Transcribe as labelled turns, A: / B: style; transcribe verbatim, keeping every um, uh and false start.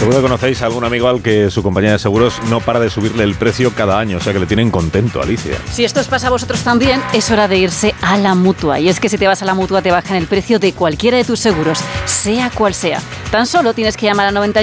A: Seguro que conocéis a algún amigo al que su compañía de seguros no para de subirle el precio cada año, o sea que le tienen contento, Alicia.
B: Si esto os pasa a vosotros también, es hora de irse a la Mutua. Y es que si te vas a la Mutua te bajan el precio de cualquiera de tus seguros, sea cual sea. Tan solo tienes que llamar a noventa